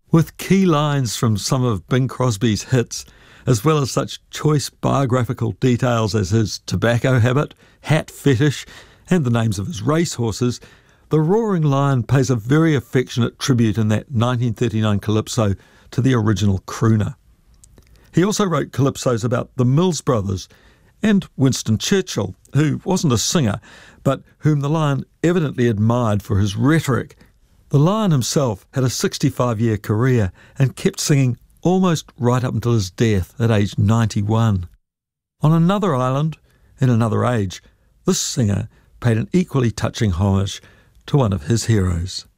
With key lines from some of Bing Crosby's hits, as well as such choice biographical details as his tobacco habit, hat fetish, and the names of his racehorses, The Roaring Lion pays a very affectionate tribute in that 1939 calypso to the original crooner. He also wrote calypsos about the Mills Brothers and Winston Churchill, who wasn't a singer, but whom the Lion evidently admired for his rhetoric. The Lion himself had a 65-year career and kept singing almost right up until his death at age 91. On another island, in another age, this singer paid an equally touching homage to one of his heroes.